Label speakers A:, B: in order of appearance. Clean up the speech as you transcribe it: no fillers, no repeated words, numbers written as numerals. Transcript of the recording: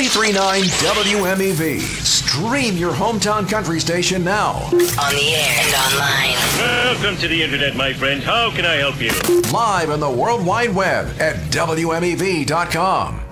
A: 93.9 WMEV. Stream your hometown country station now.
B: On the air and online.
C: Welcome to the internet, my friend. How can I help you?
A: Live on the World Wide Web at WMEV.com.